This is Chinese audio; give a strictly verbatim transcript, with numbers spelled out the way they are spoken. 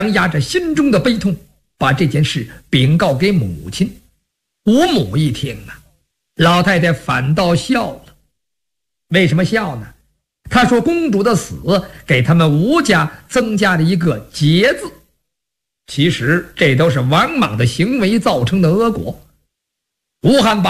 压着心中的悲痛，把这件事禀告给母亲。吴母一听啊，老太太反倒笑了。为什么笑呢？她说公主的死给他们吴家增加了一个节字，其实这都是王莽的行为造成的恶果。吴汉把